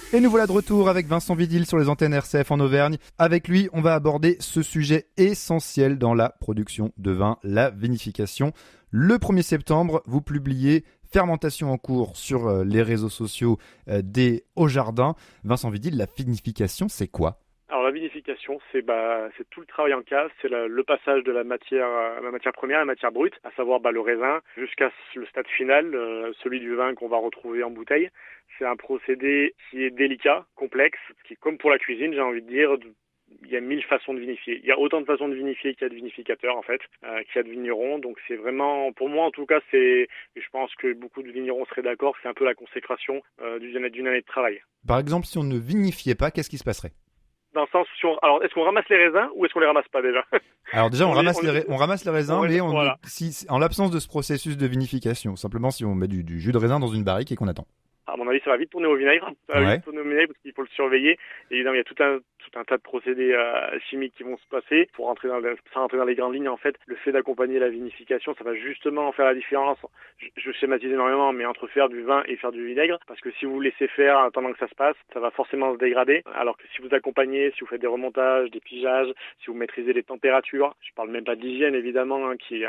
Et nous voilà de retour avec Vincent Vidil sur les antennes RCF en Auvergne. Avec lui, on va aborder ce sujet essentiel dans la production de vin, la vinification. Le 1er septembre, vous publiez Fermentation en cours sur les réseaux sociaux des Hauts-Jardins. Vincent Vidil, la vinification, c'est quoi ? Alors la vinification, c'est tout le travail en cave, c'est le passage de la matière première, la matière brute, à savoir le raisin, jusqu'à le stade final, celui du vin qu'on va retrouver en bouteille. C'est un procédé qui est délicat, complexe, qui est comme pour la cuisine, j'ai envie de dire. Il y a 1000 façons de vinifier. Il y a autant de façons de vinifier qu'il y a de vinificateurs en fait, qu'il y a de vignerons. Donc c'est vraiment, pour moi en tout cas, et je pense que beaucoup de vignerons seraient d'accord, c'est un peu la consécration d'une année de travail. Par exemple, si on ne vinifiait pas, qu'est-ce qui se passerait ? Dans le sens où alors est-ce qu'on ramasse les raisins ou est-ce qu'on les ramasse pas déjà ? Alors déjà, on ramasse les raisins, mais voilà. En l'absence de ce processus de vinification, simplement si on met du jus de raisin dans une barrique et qu'on attend. À mon avis, ça va vite tourner au vinaigre. Vite tourner au vinaigre parce qu'il faut le surveiller. Et évidemment, il y a tout un tas de procédés chimiques qui vont se passer. Sans rentrer dans les grandes lignes, en fait, le fait d'accompagner la vinification, ça va justement faire la différence. Je schématise énormément, mais entre faire du vin et faire du vinaigre. Parce que si vous laissez faire en attendant que ça se passe, ça va forcément se dégrader. Alors que si vous accompagnez, si vous faites des remontages, des pigeages, si vous maîtrisez les températures, je parle même pas d'hygiène évidemment, qui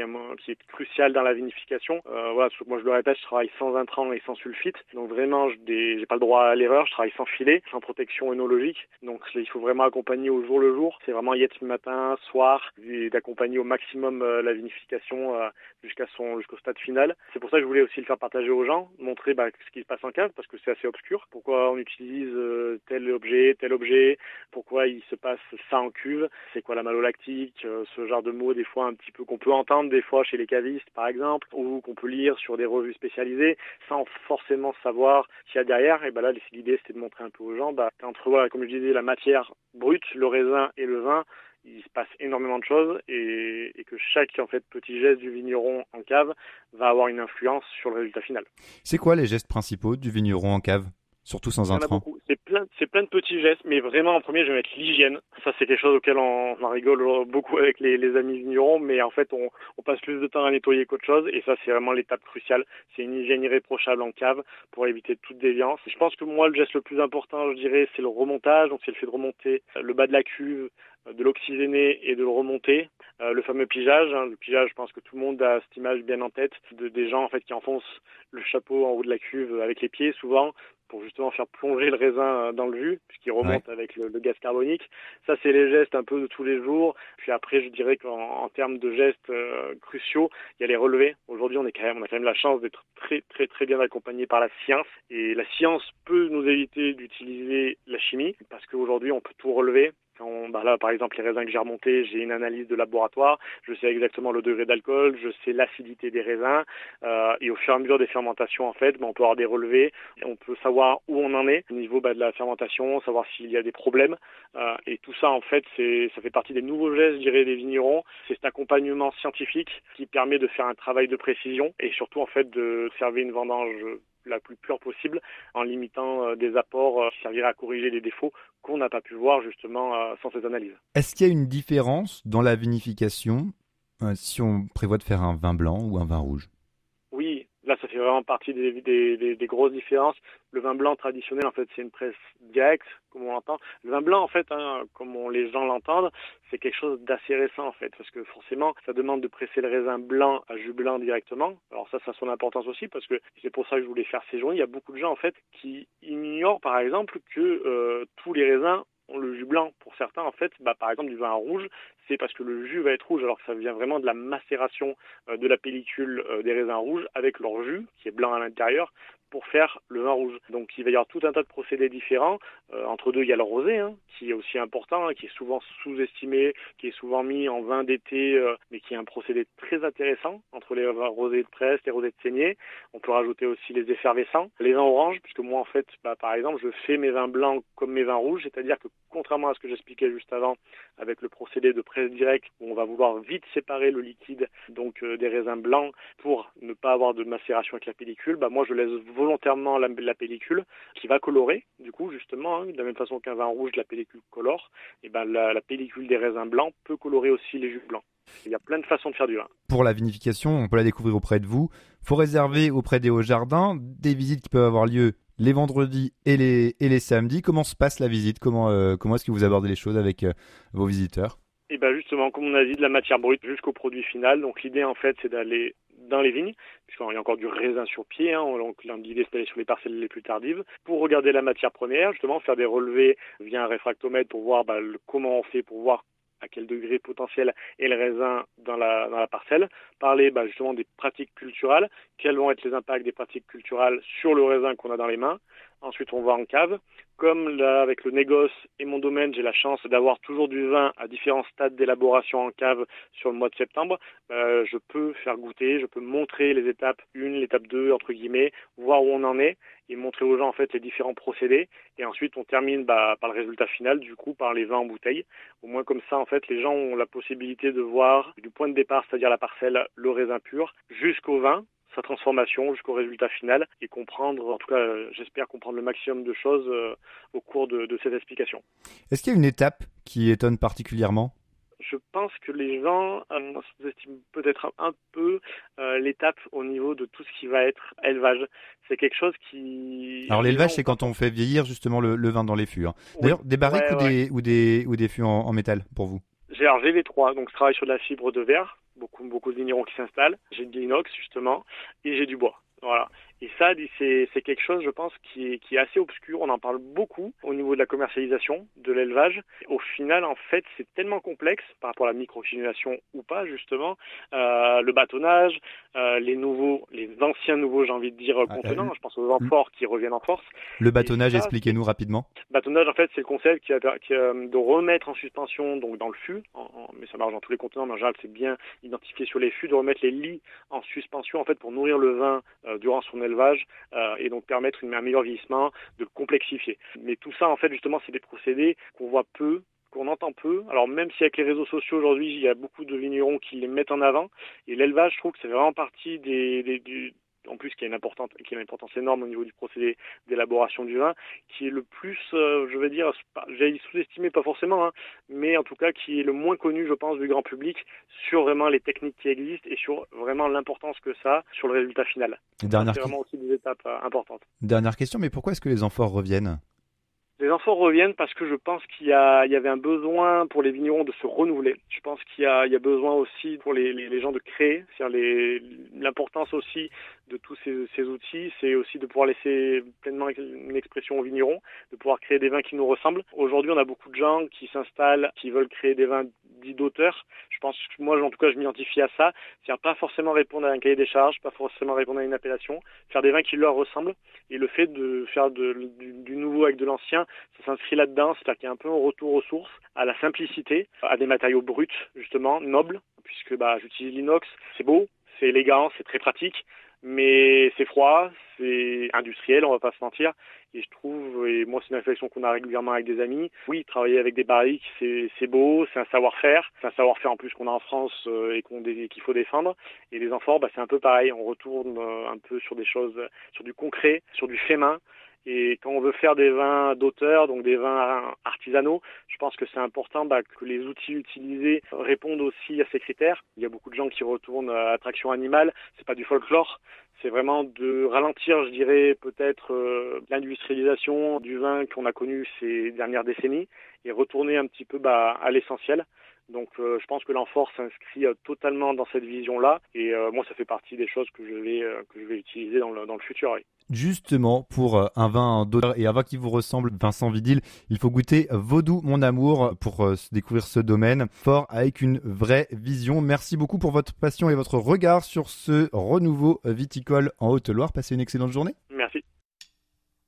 est crucial dans la vinification. Voilà, parce que moi je le répète, je travaille sans intrants et sans sulfite. Donc vraiment, j'ai pas le droit à l'erreur, je travaille sans filet, sans protection œnologique. Donc il faut vraiment accompagner au jour le jour. C'est vraiment yet matin, soir, et d'accompagner au maximum la vinification jusqu'au stade final. C'est pour ça que je voulais aussi le faire partager aux gens, montrer ce qui se passe en cave, parce que c'est assez obscur. Pourquoi on utilise tel objet, pourquoi il se passe ça en cuve, c'est quoi la malolactique, ce genre de mots des fois un petit peu qu'on peut entendre des fois chez les cavistes par exemple, ou qu'on peut lire sur des revues spécialisées, sans forcément savoir ce qu'il y a derrière. Et là, l'idée, c'était de montrer un peu aux gens, entre, comme je disais, la matière brute, le raisin et le vin, il se passe énormément de choses et que chaque petit geste du vigneron en cave va avoir une influence sur le résultat final. C'est quoi les gestes principaux du vigneron en cave ? Surtout sans intrants. Il y en a beaucoup. C'est plein de petits gestes, mais vraiment en premier, je vais mettre l'hygiène. Ça, c'est quelque chose auquel on rigole beaucoup avec les amis vignerons, mais en fait, on passe plus de temps à nettoyer qu'autre chose, et ça, c'est vraiment l'étape cruciale. C'est une hygiène irréprochable en cave pour éviter toute déviance. Je pense que moi, le geste le plus important, je dirais, c'est le remontage. Donc, c'est le fait de remonter le bas de la cuve, de l'oxygéner et de le remonter. Le fameux pigeage. Le pigeage, je pense que tout le monde a cette image bien en tête des gens qui enfoncent le chapeau en haut de la cuve avec les pieds souvent, pour justement faire plonger le raisin dans le jus, puisqu'il remonte avec le gaz carbonique. Ça, c'est les gestes un peu de tous les jours. Puis après, je dirais qu'en termes de gestes cruciaux, il y a les relevés. Aujourd'hui, on a quand même la chance d'être très, très, très bien accompagné par la science. Et la science peut nous éviter d'utiliser la chimie, parce qu'aujourd'hui, on peut tout relever. Là, par exemple, les raisins que j'ai remontés, j'ai une analyse de laboratoire, je sais exactement le degré d'alcool, je sais l'acidité des raisins, et au fur et à mesure des fermentations, on peut avoir des relevés, on peut savoir où on en est au niveau de la fermentation, savoir s'il y a des problèmes, et tout ça, ça fait partie des nouveaux gestes, je dirais, des vignerons. C'est cet accompagnement scientifique qui permet de faire un travail de précision et surtout, de servir une vendange la plus pure possible en limitant des apports qui serviraient à corriger les défauts qu'on n'a pas pu voir justement sans cette analyse. Est-ce qu'il y a une différence dans la vinification si on prévoit de faire un vin blanc ou un vin rouge ? Oui, là ça fait vraiment partie des grosses différences. Le vin blanc traditionnel, c'est une presse directe, comme on l'entend. Le vin blanc, comme les gens l'entendent, c'est quelque chose d'assez récent, parce que forcément, ça demande de presser le raisin blanc à jus blanc directement. Alors ça a son importance aussi, parce que c'est pour ça que je voulais faire ces journées. Il y a beaucoup de gens, qui ignorent, par exemple, que tous les raisins ont le jus blanc. Pour certains, par exemple, du vin rouge, c'est parce que le jus va être rouge, alors que ça vient vraiment de la macération de la pellicule des raisins rouges avec leur jus, qui est blanc à l'intérieur, pour faire le vin rouge. Donc il va y avoir tout un tas de procédés différents. Entre deux, il y a le rosé, qui est aussi important, qui est souvent sous-estimé, qui est souvent mis en vin d'été, mais qui est un procédé très intéressant entre les vins rosés de presse, les rosés de saignée. On peut rajouter aussi les effervescents, les vins oranges, puisque moi, par exemple, je fais mes vins blancs comme mes vins rouges, c'est-à-dire que contrairement à ce que j'expliquais juste avant, avec le procédé de presse directe, où on va vouloir vite séparer le liquide des raisins blancs pour ne pas avoir de macération avec la pellicule, moi je laisse volontairement la pellicule qui va colorer, du coup justement, de la même façon qu'un vin rouge, la pellicule colore, et la pellicule des raisins blancs peut colorer aussi les jus blancs. Il y a plein de façons de faire du vin. Pour la vinification, on peut la découvrir auprès de vous. Il faut réserver auprès des Hauts-Jardins, des visites qui peuvent avoir lieu les vendredis et les samedis. Comment se passe la visite? Comment est-ce que vous abordez les choses avec vos visiteurs? Et ben justement, comme on a dit, de la matière brute jusqu'au produit final. Donc l'idée en fait, c'est d'aller dans les vignes, puisqu'il y a encore du raisin sur pied, hein, donc l'idée c'est d'aller sur les parcelles les plus tardives, pour regarder la matière première, justement faire des relevés via un réfractomètre pour voir comment on fait, pour voir à quel degré potentiel est le raisin dans la parcelle, parler justement des pratiques culturales, quels vont être les impacts des pratiques culturales sur le raisin qu'on a dans les mains. Ensuite, on va en cave. Comme là, avec le négoce et mon domaine, j'ai la chance d'avoir toujours du vin à différents stades d'élaboration en cave sur le mois de septembre, je peux faire goûter, je peux montrer les étapes 1, l'étape 2, entre guillemets, voir où on en est et montrer aux gens en fait les différents procédés. Et ensuite, on termine par le résultat final, du coup, par les vins en bouteille. Au moins comme ça, en fait, les gens ont la possibilité de voir du point de départ, c'est-à-dire la parcelle, le raisin pur, jusqu'au vin, sa transformation jusqu'au résultat final et comprendre, en tout cas j'espère comprendre le maximum de choses au cours de cette explication. Est-ce qu'il y a une étape qui étonne particulièrement? Je pense que les gens sous-estiment peut-être un peu l'étape au niveau de tout ce qui va être élevage. C'est quelque chose qui... Alors l'élevage, c'est quand on fait vieillir justement le vin dans les fûts. Hein. D'ailleurs, oui, des barriques ou des fûts en métal pour vous? J'ai les trois, donc je travaille sur de la fibre de verre, beaucoup de vignerons qui s'installent, j'ai de l'inox justement, et j'ai du bois. Voilà. Et ça, c'est quelque chose, je pense, qui est assez obscur. On en parle beaucoup au niveau de la commercialisation, de l'élevage. Au final, en fait, c'est tellement complexe par rapport à la micro-oxygénation ou pas, justement. Le bâtonnage, les anciens nouveaux, j'ai envie de dire, contenants. Je pense aux amphores qui reviennent en force. Le bâtonnage, expliquez-nous rapidement. Bâtonnage, en fait, c'est le concept qui de remettre en suspension, donc dans le fût, mais ça marche dans tous les contenants, mais en général, c'est bien identifié sur les fûts, de remettre les lits en suspension, en fait, pour nourrir le vin durant son élevage et donc permettre un meilleur vieillissement, de le complexifier. Mais tout ça, en fait, justement, c'est des procédés qu'on voit peu, qu'on entend peu. Alors même si avec les réseaux sociaux aujourd'hui, il y a beaucoup de vignerons qui les mettent en avant, et l'élevage, je trouve que c'est vraiment partie en plus qui a une importance énorme au niveau du procédé d'élaboration du vin, qui est le plus, je vais dire, j'allais sous-estimer pas forcément, hein, mais en tout cas qui est le moins connu, je pense, du grand public sur vraiment les techniques qui existent et sur vraiment l'importance que ça a sur le résultat final. C'est vraiment aussi des étapes importantes. Dernière question, mais pourquoi est-ce que les amphores reviennent ? Les amphores reviennent parce que je pense qu'il y avait un besoin pour les vignerons de se renouveler. Je pense qu'il y a besoin aussi pour les gens de créer. C'est-à-dire l'importance aussi de tous ces outils, c'est aussi de pouvoir laisser pleinement une expression aux vignerons, de pouvoir créer des vins qui nous ressemblent. Aujourd'hui, on a beaucoup de gens qui s'installent, qui veulent créer des vins dits d'auteur. Je pense que moi, en tout cas, je m'identifie à ça. C'est-à-dire pas forcément répondre à un cahier des charges, pas forcément répondre à une appellation, faire des vins qui leur ressemblent. Et le fait de faire du nouveau avec de l'ancien, ça s'inscrit là-dedans, c'est-à-dire qu'il y a un peu un retour aux sources, à la simplicité, à des matériaux bruts, justement, nobles, puisque j'utilise l'inox, c'est beau, c'est élégant, c'est très pratique, mais c'est froid, c'est industriel, on va pas se mentir, et je trouve, et moi c'est une réflexion qu'on a régulièrement avec des amis, oui, travailler avec des barriques, c'est beau, c'est un savoir-faire en plus qu'on a en France et qu'il faut défendre, et les amphores, c'est un peu pareil, on retourne un peu sur des choses, sur du concret, sur du fait main. Et quand on veut faire des vins d'auteur, donc des vins artisanaux, je pense que c'est important que les outils utilisés répondent aussi à ces critères. Il y a beaucoup de gens qui retournent à traction animale, c'est pas du folklore, c'est vraiment de ralentir, je dirais, peut-être l'industrialisation du vin qu'on a connu ces dernières décennies et retourner un petit peu à l'essentiel. Donc je pense que l'amphore s'inscrit totalement dans cette vision-là et moi ça fait partie des choses que je vais utiliser dans le futur. Oui. Justement, pour un vin d'auteur et un vin qui vous ressemble, Vincent Vidil, il faut goûter Vaudou Mon Amour pour découvrir ce domaine fort avec une vraie vision. Merci beaucoup pour votre passion et votre regard sur ce renouveau viticole en Haute-Loire. Passez une excellente journée.